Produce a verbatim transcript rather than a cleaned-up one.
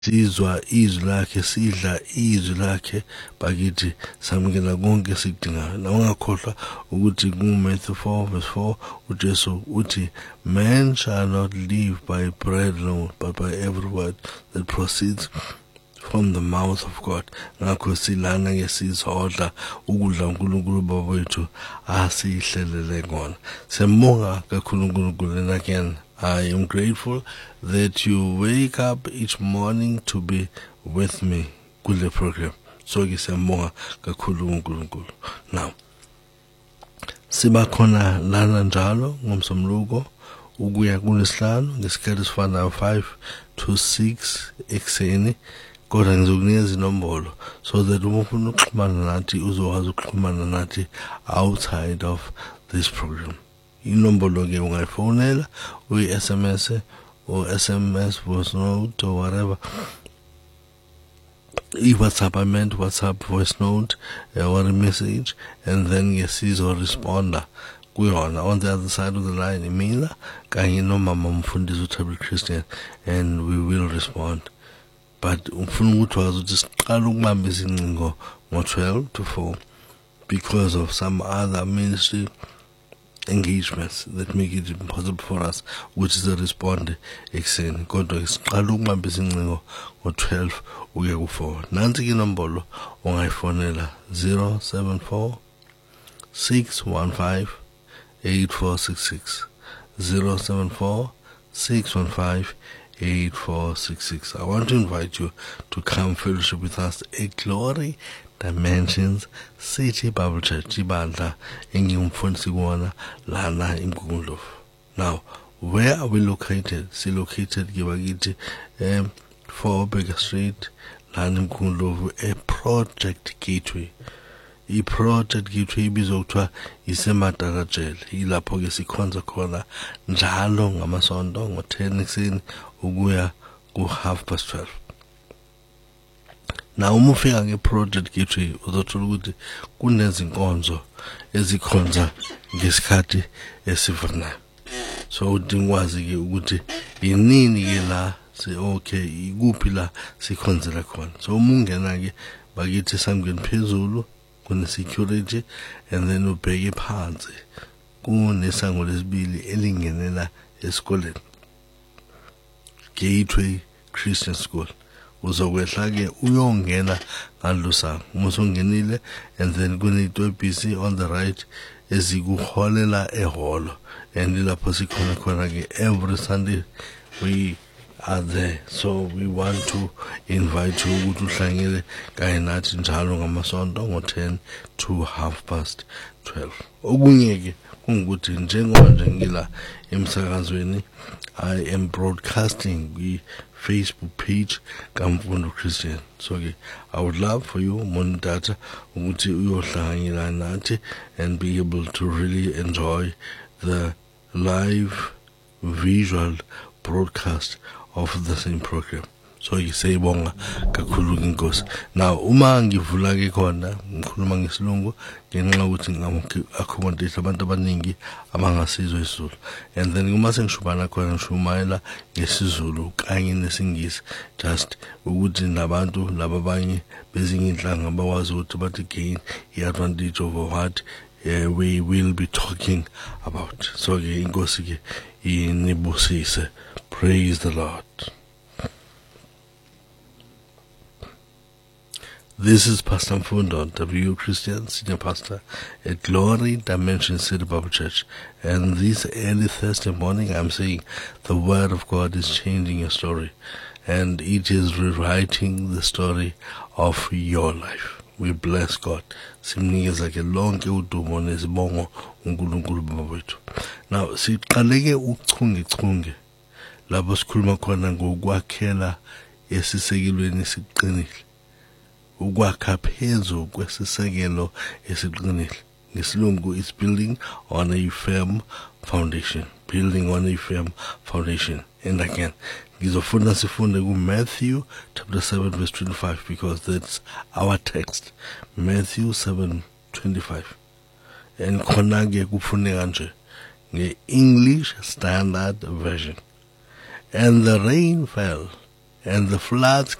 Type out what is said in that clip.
sizwa izwi lakhe sidla izwi lakhe bakithi samukela konke sikudingayo. Na ungakhohlwa ukuthi ku Matthew four verse four uJesu uthi man shall not live by bread alone but by every word that proceeds from the mouth of God. Ngakho silana ke sizodla ukudla uNkulunkulu baba wethu asihlelele ngona. Sembonga kakhulu uNkulunkulu. And again, I am grateful that you wake up each morning to be with me kule program. So ke sembonga kakhulu uNkulunkulu. Now siba khona lana njalo ngomsomluko ukuya kulesihlanu ngesikhathi sifana five to six ekseni. Kodwa ngizokunikeza inombolo so that uma ufuna ukuxhumana nathi uzokwazi ukuxhumana nathi outside of this program. Inombolo ke ungayifonela uyi-S M S or S M S voice note or whatever. I-WhatsApp, I meant WhatsApp voice note uh, or a message, and then ngesizo responder kuyona. On the other side of the line imina kanye nomama umfundisi uThabo Christian, and we will respond. But ufuna ukuthi wazi ukuthi siqala ukubamba izingcingo ngo twelve to four because of some other ministry engagements that make it impossible for us, which is a respond ekseni. Kodwa siqala ukubamba izingcingo ngo twelve uye ku four. Nansi ke inombolo ongayifonela zero seven four six one five eight four six six zero seven four six one five eight four six six. I want to invite you to come fellowship with us at Glory Dimensions City Bible Church ibandla engimfundisi kuona lana eMgungundlovu. Now, where are we located? Si located kibakithi um four Baker Street lana eMgungundlovu, a Project Gateway. I-Project Gateway ibizwa kuthiwa iseMatakajele. Ilapho ke sikhonza khona njalo ngamasonto ngo ten ekseni ukuya ku half past twelve. Na uma ufika nge-Project Gateway uzothola ukuthi kunezinkonzo ezikhonza ngesikhathi esifanayo. So udingwazi ke ukuthi yinini ke la si okay ikuphi la sikhonzela khona. So uma ungena ke bakithi sangeni phezulu kune security, and then ubheke phansi kunesango lesibili elingenela esikoleni Gateway Christian School. Uzokwehla ke uyongena ngalusango. Musongenile, and then kunetwe busy on the right ezikuholela eholo, and lapho sikhona khona ke every Sunday we are there. So we want to invite you ukuthi uhlangele kanye nathi njalo ngamasonto ngo ten to half past twelve. Okunye ke kungukuthi njengoba nje ngila emsakazweni, I am broadcasting the Facebook page kaMfundo Christian. So ke I would love for you monitata ukuthi uyohlanganyela nathi and be able to really enjoy the live visual broadcast of the same program. So yisayibonga kakhulu inkosi. Now uma ngivula ke khona ngikhuluma ngesilungu ngenxa ukuthi ngam-accommodate abantu abaningi abangasizwe isiZulu, and then uma sengishubana khona ngishumayela ngesizulu kanye nesingisi, just ukuthi nabantu laba abanye bezinye inhlanga bawazi ukuthi bathi gain i-advantage over what uh, we will be talking about. So ke inkosi ke inibusise. Praise the Lord. This is Pastor Mfundo, W Christian, Senior Pastor at Glory Dimension City Bible Church. And this early Thursday morning, I'm saying the Word of God is changing your story, and it is rewriting the story of your life. We bless God. Simnikeza ke lonke udumo nezibongo uNkulunkulu Baba wethu. Now, siqaleke uchunge chunge lapho sikhuluma khona ngokwakhela esisekelweni esiqinile. Ukwakha phezu kwesisekelo esiqinile. Ngesilungu is building on a firm foundation. Building on a firm foundation. And again, ngizofunda sifunde ku Matthew chapter seven verse twenty-five, because that's our text. Matthew seven twenty-five. And khona ke kufuneka nje nge English Standard Version. And the rain fell, and the floods